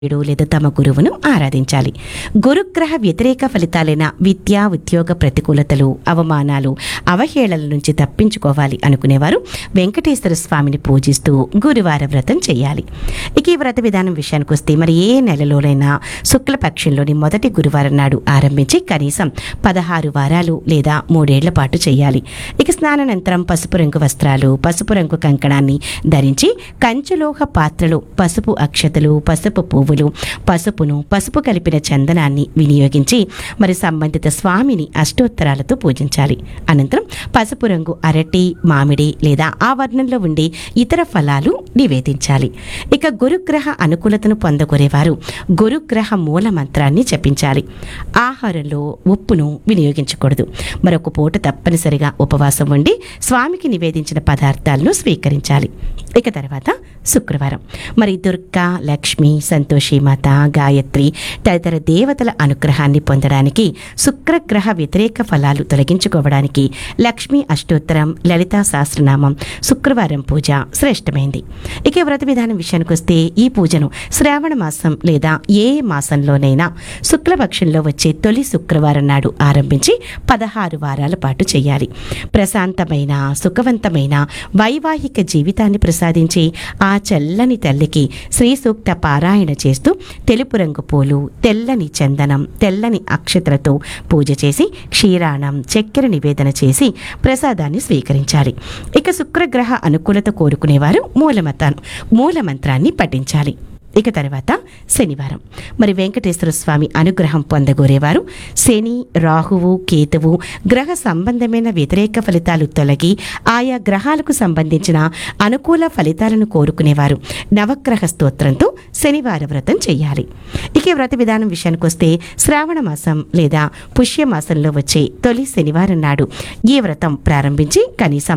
లేదా తమ గురువును ఆరాధించాలి. గురుగ్రహ వ్యతిరేక ఫలితాలైన విద్య, ఉద్యోగ ప్రతికూలతలు, అవమానాలు, అవహేళనల నుంచి తప్పించుకోవాలి అనుకునేవారు వెంకటేశ్వర స్వామిని పూజిస్తూ గురువార వ్రతం చేయాలి. ఇక ఈ వ్రత విధానం విషయానికి వస్తే మరి ఏ నెలలోనైనా శుక్లపక్షంలోని మొదటి గురువారం నాడు ఆరంభించి కనీసం 16 వారాలు లేదా 3 ఏళ్ల పాటు చేయాలి. ఇక స్నానానంతరం పసుపు రంగు వస్త్రాలు, పసుపు రంగు కంకణాన్ని ధరించి కంచులోహ పాత్రలు, పసుపు అక్షతలు, పసుపు పువ్వులు, పసుపును, పసుపు కలిపిన చందనాన్ని వినియోగించి మరి సంబంధిత స్వామిని అష్టోత్తరాలతో పూజించాలి. అనంతరం పసుపు రంగు అరటి, మామిడి లేదా ఆ వర్ణంలో ఉండే ఇతర ఫలాలు నివేదించాలి. ఇక గురుగ్రహ అనుకూలతను పొందగోరేవారు గురుగ్రహ మూల మంత్రాన్ని జపించాలి. ఆహారంలో ఉప్పును వినియోగించకూడదు. మరొక పూట తప్పనిసరిగా ఉపవాసం ఉండి స్వామికి నివేదించిన పదార్థాలను స్వీకరించాలి. ఇక తర్వాత శుక్రవారం మరి దుర్గా, లక్ష్మి, సంతోషిమాత, గాయత్రి తదితర దేవతల అనుగ్రహాన్ని పొందడానికి, శుక్రగ్రహ వ్యతిరేక ఫలాలు తొలగించుకోవడానికి లక్ష్మీ అష్టోత్తరం, లలితా సహస్రనామం, శుక్రవారం పూజ శ్రేష్టమైంది. ఇక వ్రత విధానం విషయానికి వస్తే ఈ పూజను శ్రావణ మాసం లేదా ఏ మాసంలోనైనా శుక్లపక్షంలో వచ్చే తొలి శుక్రవారం నాడు ఆరంభించి 16 వారాల పాటు చేయాలి. ప్రశాంతమైన, సుఖవంతమైన వైవాహిక జీవితాన్ని ప్రసాదించి ఆ చల్లని తల్లికి శ్రీ సూక్త పారాయణ చేస్తూ తెలుపు రంగు పూలు, తెల్లని చందనం, తెల్లని అక్షతలతో పూజ చేసి క్షీరాణం, చక్కెర నివేదన చేసి ప్రసాదాన్ని స్వీకరించాలి. ఇక శుక్రగ్రహ అనుకూలత కోరుకునేవారు మూలమంత్రాన్ని పఠించాలి. ఇక తర్వాత శనివారం మరి వెంకటేశ్వర స్వామి అనుగ్రహం పొందగోరేవారు శని, రాహువు, కేతువు గ్రహ సంబంధమైన వ్యతిరేక ఫలితాలు తొలగి ఆయా గ్రహాలకు సంబంధించిన అనుకూల ఫలితాలను కోరుకునేవారు నవగ్రహ స్తోత్రంతో శనివార వ్రతం చేయాలి. ఇక వ్రత విధానం విషయానికి వస్తే శ్రావణ మాసం లేదా పుష్యమాసంలో వచ్చే తొలి శనివారం నాడు ఈ వ్రతం ప్రారంభించి కనీసం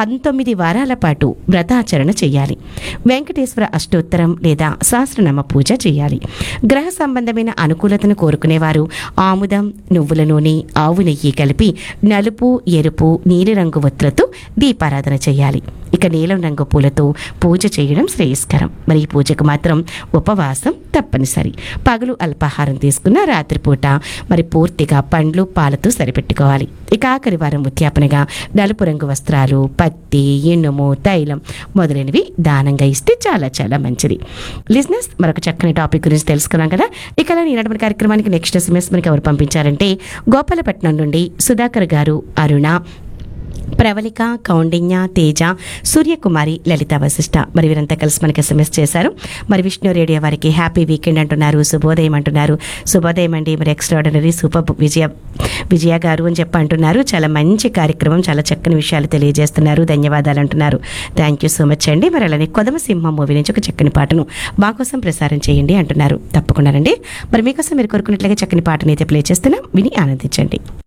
19 వారాల పాటు వ్రతాచరణ చేయాలి. వెంకటేశ్వర అష్టోత్తరం లేదా సహస్రనామ పూజ చేయాలి. గ్రహ సంబంధమైన అనుకూలతను కోరుకునేవారు ఆముదం, నువ్వుల నూనె, ఆవు నెయ్యి కలిపి నలుపు, ఎరుపు, నీలిరంగు ఒత్తులతో దీపారాధన చేయాలి. ఇక నీలం రంగు పూలతో పూజ చేయడం శ్రేయస్కరం. మరి ఈ పూజకు మాత్రం ఉపవాసం తప్పనిసరి. పగలు అల్పాహారం తీసుకున్న రాత్రిపూట మరి పూర్తిగా పండ్లు, పాలతో సరిపెట్టుకోవాలి. ఇక ఆఖరి వారం ఉద్యాపనగా నలుపు రంగు వస్త్రాలు, పత్తి, ఇనుము, తైలం మొదలైనవి దానంగా ఇస్తే చాలా చాలా మంచిది. లిజనర్స్, మరొక చక్కని టాపిక్ గురించి తెలుసుకున్నాం కదా. ఇక ఈనాటి కార్యక్రమానికి నెక్స్ట్ SMS మనకి ఎవరు పంపించారంటే గోపాలపట్నం నుండి సుధాకర్ గారు, అరుణ, ప్రవళిక, కౌండిన్య, తేజ, సూర్యకుమారి, లలిత వశిష్ట మరి వీరంతా కలిసి మనకి SMS చేశారు. మరి విష్ణు రేడియో వారికి హ్యాపీ వీకెండ్ అంటున్నారు, శుభోదయం అంటున్నారు. శుభోదయం అండి, మరి ఎక్స్ట్రాడినరీ సూపర్ విజయ గారు అని చెప్పి అంటున్నారు. చాలా మంచి కార్యక్రమం, చాలా చక్కని విషయాలు తెలియజేస్తున్నారు, ధన్యవాదాలు అంటున్నారు. థ్యాంక్ యూ సో మచ్ అండి. మరి అలానే కొదమ సింహం మూవీ నుంచి ఒక చక్కని పాటను మా కోసం ప్రసారం చేయండి అంటున్నారు. తప్పకుండానండి. మరి మీకోసం మీరు కోరుకున్నట్లుగా చక్కని పాటను అయితే ప్లే చేస్తున్నాం, విని ఆనందించండి.